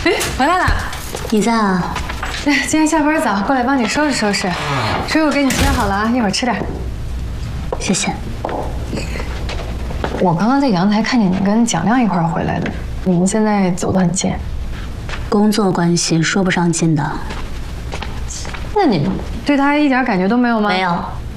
哎，回来了。 你在啊？ 哎，今天下班早，过来帮你收拾收拾。水果给你切好了啊，一会儿吃点。 谢谢。 我刚刚在阳台看见你跟蒋亮一块回来的，你们现在走得很近。 工作关系说不上近的。 那你对他一点感觉都没有吗？ 没有。